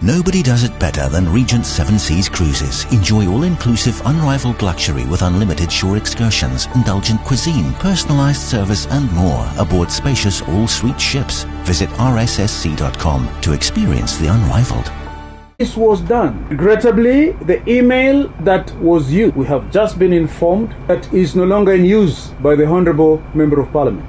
Nobody does it better than Regent Seven Seas Cruises. Enjoy all-inclusive, unrivaled luxury with unlimited shore excursions, indulgent cuisine, personalized service and more aboard spacious all-suite ships. Visit rssc.com to experience the unrivaled. This was done. Regrettably, the email that was used, we have just been informed, that is no longer in use by the Honorable Member of Parliament.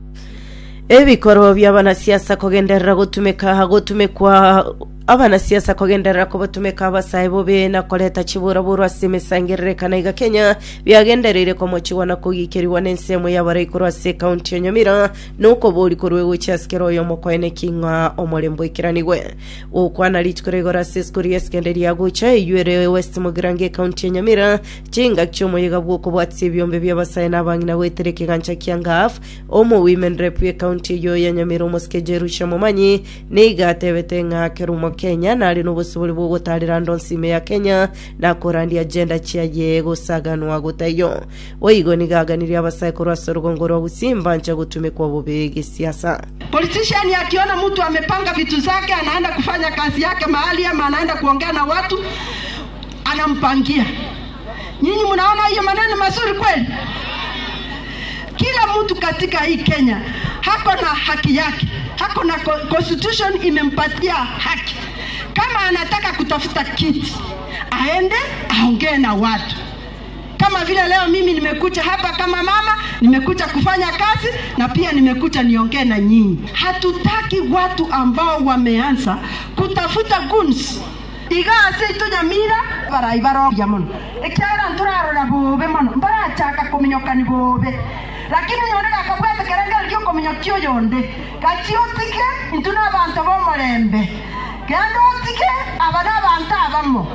Ebikoro by'abanasiasa kugenderera gutumekwa abanasiasa kugenderera kubatumeka abasaibo be na koleta kiburaburu simisangirrekana iga Kenya byagenderere ko mochiwana kugikiriwa n'ensemo y'abarayikuru ase county ya Nyamira nuko boli kurwe uchaskero yo mokoene kinga omolembo ikiraniwe ukwana litkuregora seskuri eskenderi yagucha yure West Mugirange county ya Nyamira kinga cyomo yiga bwoko bwatsi byombe by'abasai n'abangina wetereke gancha kyangaf omo women rep county yo ya Nyamira moskejeru shamomanyi niga tebetenga kerumo Kenya nali n'ubusubuli bwo gutalira ndonsime ya Kenya na korandi agenda cyaye gusaganwa gutayo oyigo nigaganira abasayikuru asorogongoro busimba ncha gutumekwa bubege siasa. Politician akiona mtu amepanga vitu zake anaenda kufanya kazi yake mahali ama anaenda kuongea na watu anampangia. Nyinyi mnaona hiyo maneno mazuri kweli? Kila mtu katika hii Kenya hako na haki yake. Hako na constitution imempatia haki. Kama anataka kutafuta kiti, aende aongee na watu. Kama vile leo mimi nimekuja hapa kama mama, nimekuja kufanya kazi na pia nimekuja niongee na nyinyi. Hatutaki watu ambao wameanza kutafuta guns. Iga seito Nyamira baraibaro yamono. Ekyara nturarora bobe mono. Barachaka kuminyoka ni bobe. Lakini nyoneka akabwata keranga lyo kominyokyo yonde. Gachiotike intuna abantu bomolembe. Gando otike abana abantu abamo.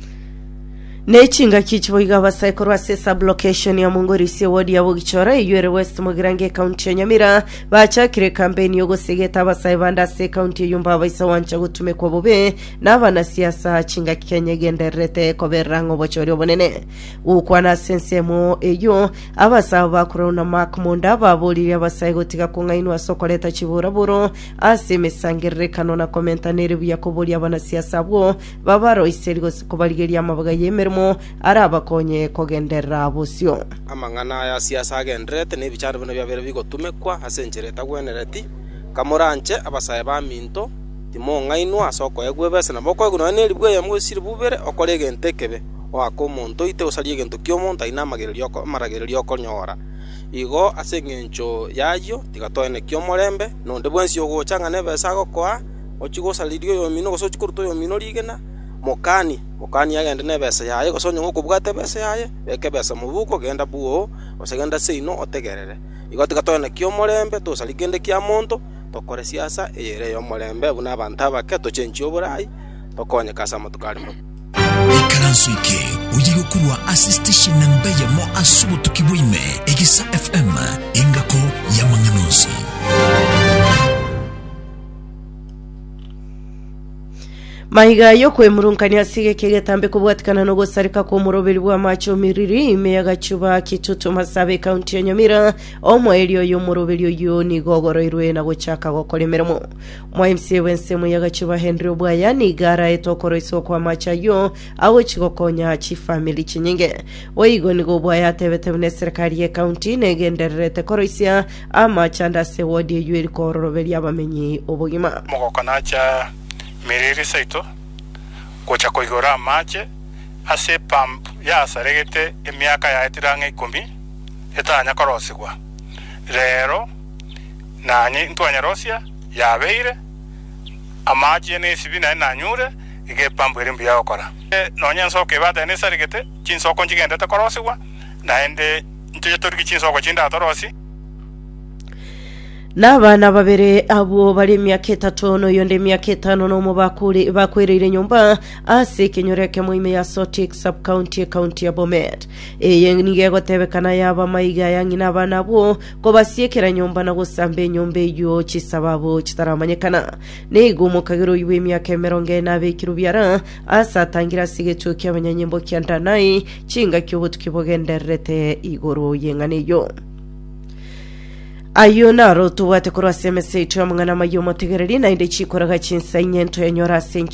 Nechinga kichboiga abasayikuru asesa blockation ya Mungorisi ward ya Bugichora yure West Mugirange county ya Nyamira bachakire campaign yo gusegeta abasayibanda se county yumba abaisa wancha gutumekwa bobe n'abana siasa chinga kenyegenderete koberango bochori obonene ukwana sensemo eyo abasaba bakurona makmonda babuliri abasayigotika kungainu asokoleta kiburaburo asemesangirre kanona komentanere buyakobuli abana siasa bwo babaro iserigo kubaligeria amabaga yemermo arabakonye kogenderera busyo amangana ya siasa agendrete ne bicharo bino byabere bigotumekwa asenjereta gwenereti kamoranche abasaye ba minto timongainwa asoko egwebese na boko guno ne libwe yamwesiri bubere okorege ntekebe wakomonto ite osaliye gento kyomonta inamagererio ko maragererio konyora igo asengencho yayo tigatoene kyomorembe nonde bwensi ogochanga nebesa gokwa ochigo salirio yo mino gosochikuruto yo mino ligena mokani agende nebesa yaye gosonyo ngokubwate besa yaye beke besa mubuko genda buo osegenda seino otegerere igoti gatone kyomorembe tosaligende kya monto tokore siasa eyere yo morembe buna abantu abake chenchi oburai tokonye kasa mutukalimo ikaransuike uyigo kurwa assistation namba ya mo asubu tukibwime Egisa FM ingako ya Manganosi. Mahiga yo kwemurunkania sige kegetambe kubwatikana no gosarika ko muroberi bwa macho miriri imeyaga chuba kitutu Masabe county ya Nyamira omo elio yo muroberi yo ni gogoro irwe na gochaka gokolemeremo mwa MC wense muyaga chuba Henry Obwaya ni gara etokoro isoko macha yo awo chigokonya chi family chinyinge oyigo ni gobwaya tebetebne serikali ya county negenderete koroisia ama chanda se wodi yo iriko roberi abamenyi obugima mokokonacha miriri saito kocha koigora mache ase pump ya saregete emiaka ya etirange 10 etanya korosigwa rero nanyi ntwanya Rosia yabeire amache ne sibina na nyure ige pump eri mbya okora nonya nsoke bata ne saregete chinsoko njigenda ta korosigwa naende ntuje toriki chinsoko chinda torosi N'abana babere abo bari myaka 3 no yonde myaka 5 no mubakuri bakwerere nyumba ase kenyoreke muime ya Sotik sub county ya Bomet nige gotebekana yaba mayiga yangina abana bo ko basiekera nyumba na gusambe nyumbe yo chisababo kitaramanyekana negumo kagiro yiwe myaka 40 kirubyara asa tangira sigetu kyabanyanyembo kyandanayi cinga cyobutu kibogenderete igoro yenganiyo Ayona rotu wate kurwa semese ichwa mngana mayomo tegereri na inde chikoraga chinsa inyento ya nyora senchi